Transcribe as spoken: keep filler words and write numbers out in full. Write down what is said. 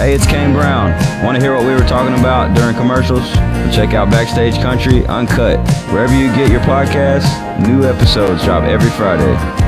Hey, it's Kane Brown. Want to hear what we were talking about during commercials? Well, check out Backstage Country Uncut. Wherever you get your podcasts, new episodes drop every Friday.